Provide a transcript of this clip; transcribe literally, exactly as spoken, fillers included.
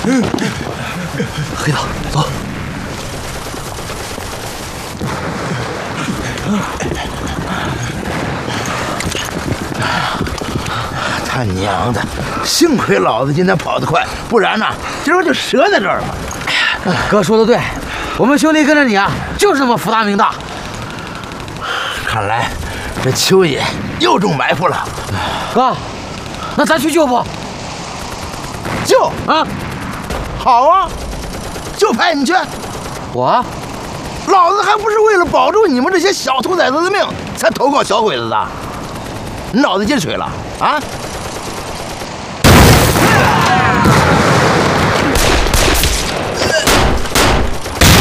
黑道，走。 他娘的！幸亏老子今天跑得快，不然呢，今儿就折在这儿了。 哥说的对，我们兄弟跟着你啊，就是这么福大命大。 看来这秋野又中埋伏了。 哥，那咱去救不？ 救啊！ 好啊，就派你去。 我？ 老子还不是为了保住你们这些小兔崽子的命才投靠小鬼子的？你脑子进水了啊？